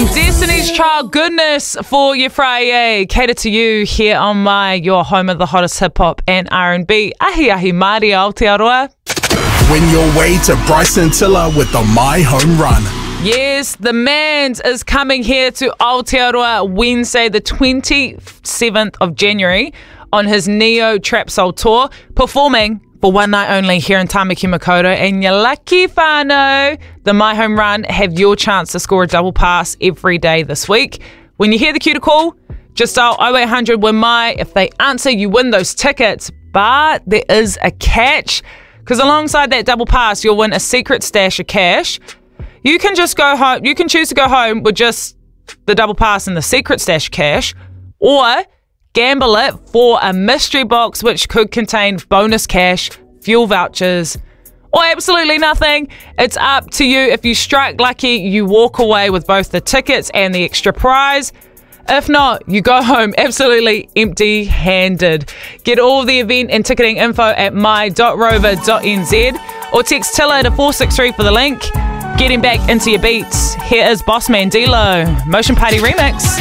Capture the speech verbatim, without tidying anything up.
Some Destiny's Child goodness for your Friday. Cater to you here on my, your home of the hottest hip-hop and R and B. Ahi ahi Māori Aotearoa. Win your way to Bryson Tiller with the My Home Run. Yes, the man is coming here to Aotearoa Wednesday the twenty-seventh of January on his Neo Trap Soul Tour, performing for one night only here in Tamaki Makaurau. And you're lucky, whānau, the My Home Run have your chance to score a double pass every day this week. When you hear the cue to call, just dial oh eight hundred win my. If they answer, you win those tickets. But there is a catch, because alongside that double pass, you'll win a secret stash of cash. You can just go home. You can choose to go home with just the double pass and the secret stash cash, or gamble it for a mystery box which could contain bonus cash, fuel vouchers, or absolutely nothing. It's up to you. If you strike lucky, you walk away with both the tickets and the extra prize. If not, you go home absolutely empty-handed. Get all of the event and ticketing info at my dot rover dot n z or text Tiller to four six three for the link. Getting back into your beats, here is Bossman D-Lo, Motion Party Remix.